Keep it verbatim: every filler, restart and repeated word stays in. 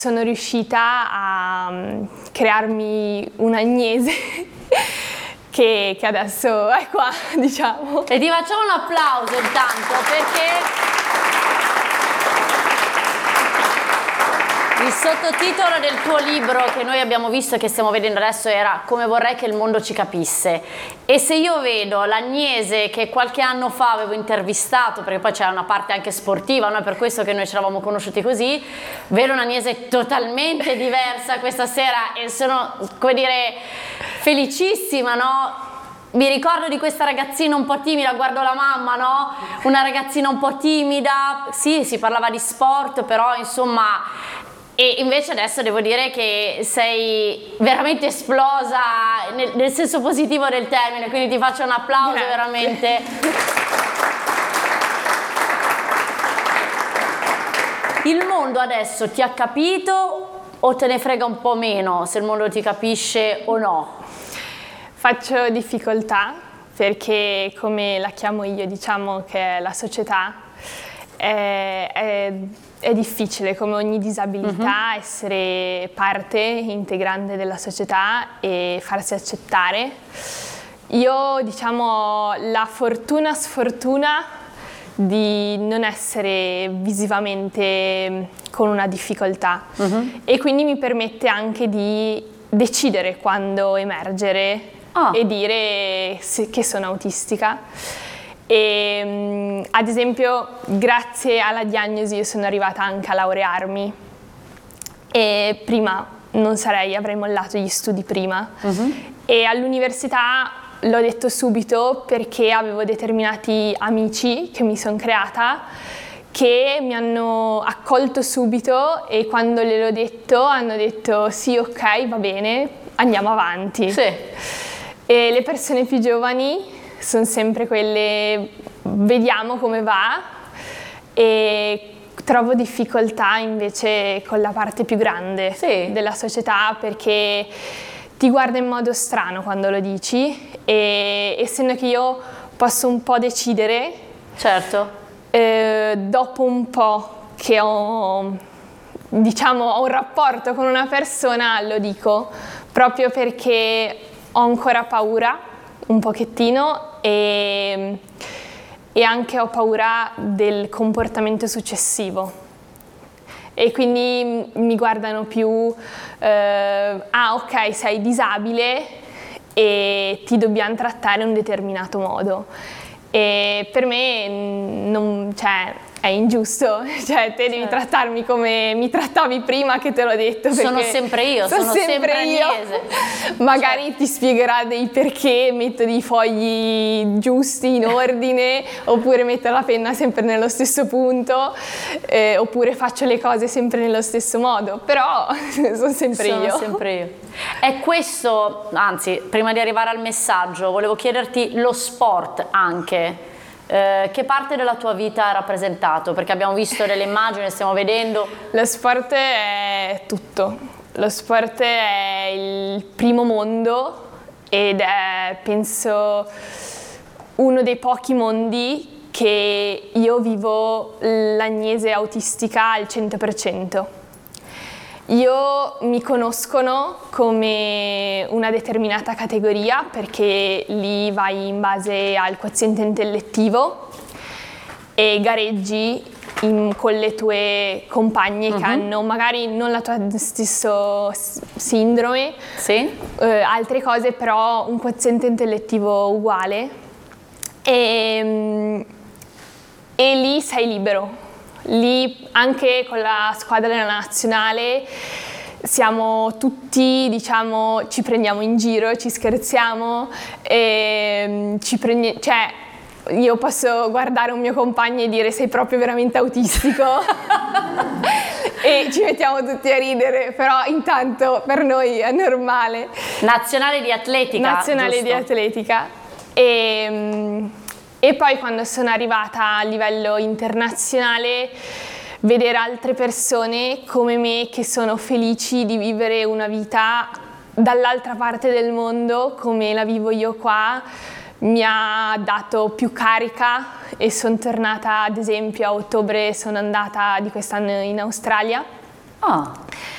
Sono riuscita a um, crearmi un'Agnese che, che adesso è qua, diciamo. E ti facciamo un applauso intanto, perché il sottotitolo del tuo libro che noi abbiamo visto e che stiamo vedendo adesso era Come vorrei che il mondo ci capisse. E se io vedo l'Agnese che qualche anno fa avevo intervistato, perché poi c'è una parte anche sportiva, no? È per questo che noi ci eravamo conosciuti così, vedo un'Agnese totalmente diversa questa sera e sono, come dire, felicissima, no? Mi ricordo di questa ragazzina un po' timida, guardo la mamma, no? Una ragazzina un po' timida, sì, si parlava di sport, però insomma... E invece adesso devo dire che sei veramente esplosa nel, nel senso positivo del termine, quindi ti faccio un applauso. Grazie. Veramente. Il mondo adesso ti ha capito o te ne frega un po' meno se il mondo ti capisce o no? Faccio difficoltà perché, come la chiamo io, diciamo che la società è, è È difficile, come ogni disabilità, uh-huh. essere parte integrante della società e farsi accettare. Io, diciamo, ho la fortuna sfortuna di non essere visivamente con una difficoltà uh-huh. e quindi mi permette anche di decidere quando emergere oh. e dire che sono autistica. E, ad esempio, grazie alla diagnosi io sono arrivata anche a laurearmi e prima non sarei, avrei mollato gli studi prima uh-huh. e all'università l'ho detto subito perché avevo determinati amici che mi sono creata che mi hanno accolto subito e quando gliel'ho detto hanno detto sì, ok, va bene, andiamo avanti. Sì. E le persone più giovani sono sempre quelle, vediamo come va, e trovo difficoltà invece con la parte più grande sì. della società perché ti guarda in modo strano quando lo dici e essendo che io posso un po' decidere, certo. eh, dopo un po' che ho, diciamo, ho un rapporto con una persona lo dico proprio perché ho ancora paura un pochettino e, e anche ho paura del comportamento successivo e quindi mi guardano più eh, ah ok, sei disabile e ti dobbiamo trattare in un determinato modo e per me non, cioè, è ingiusto, cioè te devi certo. trattarmi come mi trattavi prima che te l'ho detto. Sono sempre io, sono, sono sempre, sempre io. Agnese. Magari certo. ti spiegherà dei perché metto dei fogli giusti in ordine, oppure metto la penna sempre nello stesso punto, eh, oppure faccio le cose sempre nello stesso modo, però sono sempre sono io. Sono sempre io. È questo, anzi, prima di arrivare al messaggio, volevo chiederti lo sport anche. Eh, che parte della tua vita ha rappresentato? Perché abbiamo visto delle immagini, stiamo vedendo. Lo sport è tutto. Lo sport è il primo mondo ed è, penso, uno dei pochi mondi che io vivo l'Agnese autistica al cento per cento. Io mi conoscono come una determinata categoria perché lì vai in base al quoziente intellettivo e gareggi in, con le tue compagne uh-huh. che hanno magari non la tua stessa sindrome, sì. eh, altre cose, però un quoziente intellettivo uguale e, e lì sei libero. Lì anche con la squadra della nazionale siamo tutti, diciamo, ci prendiamo in giro, ci scherziamo, e ci prendi- cioè io posso guardare un mio compagno e dire sei proprio veramente autistico e ci mettiamo tutti a ridere, però intanto per noi è normale. Nazionale di atletica. Nazionale giusto? di atletica. E, E poi quando sono arrivata a livello internazionale, vedere altre persone come me che sono felici di vivere una vita dall'altra parte del mondo come la vivo io qua, mi ha dato più carica e sono tornata, ad esempio a ottobre sono andata di quest'anno in Australia. Ah.